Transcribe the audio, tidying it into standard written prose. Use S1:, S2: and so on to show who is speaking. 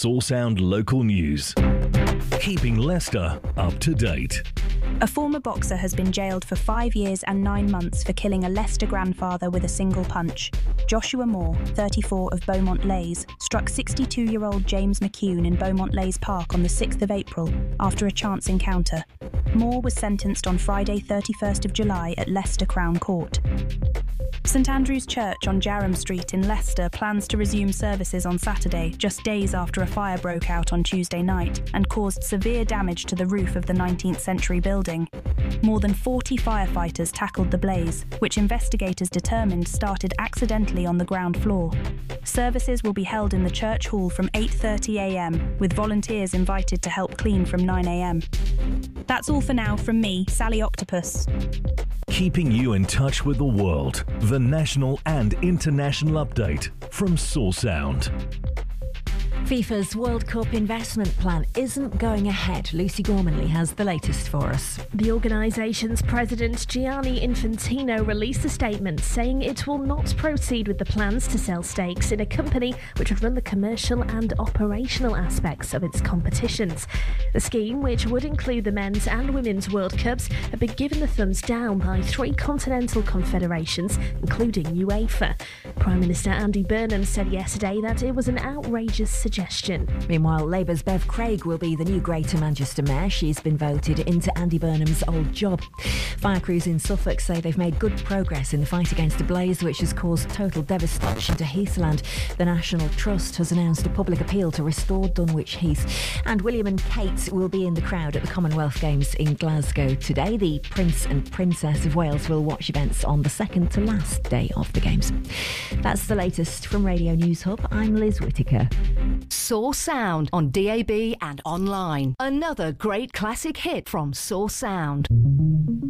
S1: Sourcehound Local News. Keeping Leicester up to date.
S2: A former boxer has been jailed for 5 years and 9 months for killing a Leicester grandfather with a single punch. Joshua Moore, 34, of Beaumont Leys, struck 62-year-old James McCune in Beaumont Leys Park on the 6th of April after a chance encounter. Moore was sentenced on Friday 31st of July at Leicester Crown Court. St Andrew's Church on Jarham Street in Leicester plans to resume services on Saturday, just days after a fire broke out on Tuesday night and caused severe damage to the roof of the 19th century building. More than 40 firefighters tackled the blaze, which investigators determined started accidentally on the ground floor. Services will be held in the church hall from 8:30 a.m, with volunteers invited to help clean from 9 a.m. That's all for now from me, Sally Octopus.
S1: Keeping you in touch with the world. The national and international update from Sourcehound.
S3: FIFA's World Cup investment plan isn't going ahead. Lucy Gormanley has the latest for us.
S4: The organisation's president, Gianni Infantino, released a statement saying it will not proceed with the plans to sell stakes in a company which would run the commercial and operational aspects of its competitions. The scheme, which would include the men's and women's World Cups, had been given the thumbs down by 3 continental confederations, including UEFA. Prime Minister Andy Burnham said yesterday that it was an outrageous suggestion.
S3: Meanwhile, Labour's Bev Craig will be the new Greater Manchester Mayor. She's been voted into Andy Burnham's old job. Fire crews in Suffolk say they've made good progress in the fight against a blaze which has caused total devastation to Heathland. The National Trust has announced a public appeal to restore Dunwich Heath. And William and Kate will be in the crowd at the Commonwealth Games in Glasgow today. The Prince and Princess of Wales will watch events on the second to last day of the Games. That's the latest from Radio News Hub. I'm Liz Whittaker.
S5: Sourcehound on DAB and online. Another great classic hit from Sourcehound.